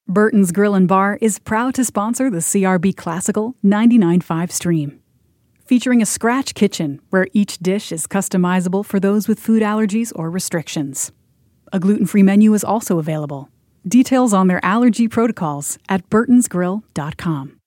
Burton's Grill and Bar is proud to sponsor the CRB Classical 99.5 stream. Featuring a scratch kitchen where each dish is customizable for those with food allergies or restrictions. A gluten-free menu is also available. Details on their allergy protocols at burtonsgrill.com.